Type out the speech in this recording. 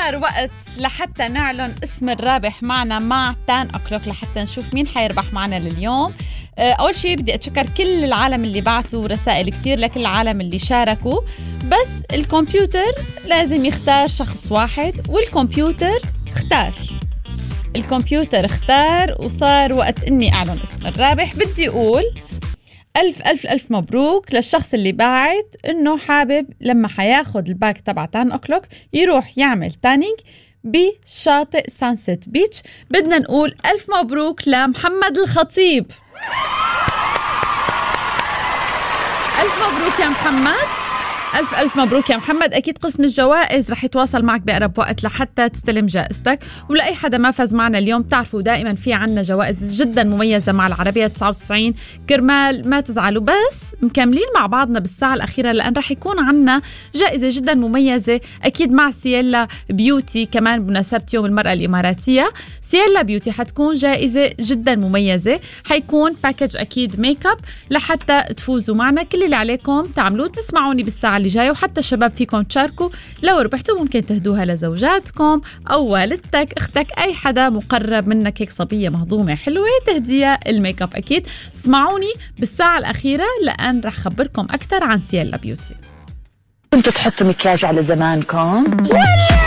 صار وقت لحتى نعلن اسم الرابح معنا مع تان أكلوك لحتى نشوف مين حيربح معنا لليوم. أول شيء بدي أتشكر كل العالم اللي بعتوا رسائل كتير، لكل العالم اللي شاركوا، بس الكمبيوتر لازم يختار شخص واحد، والكمبيوتر اختار وصار وقت إني أعلن اسم الرابح. بدي أقول ألف مبروك للشخص اللي باعت إنه حابب لما حياخد الباك تبع تان أكلوك يروح يعمل تانينج بشاطئ سانسيت بيتش. بدنا نقول ألف مبروك لمحمد الخطيب. ألف مبروك يا محمد، ألف مبروك يا محمد. أكيد قسم الجوائز رح يتواصل معك بأقرب وقت لحتى تستلم جائزتك. ولأي حدا ما فاز معنا اليوم تعرفوا دائما في عنا جوائز جدا مميزة مع العربية 99 كرمال ما تزعلوا، بس مكملين مع بعضنا بالساعة الأخيرة لأن رح يكون عنا جائزة جدا مميزة أكيد مع سييلا بيوتي كمان بمناسبة يوم المرأة الإماراتية. سييلا بيوتي حتكون جائزة جدا مميزة، حيكون باكج أكيد ميك اب لحتى تفوزوا معنا. كل اللي عليكم تعملوه تسمعوني بالساعة اللي جاي، وحتى الشباب فيكم تشاركوا. لو ربحتوا ممكن تهدوها لزوجاتكم أو والدتك، أختك، أي حدا مقرب منك، هيك صبية مهضومة حلوة تهديها الميك اب. أكيد اسمعوني بالساعة الأخيرة لأن رح خبركم أكثر عن سييلا بيوتي. كنتوا تحطوا مكياج على زمانكم؟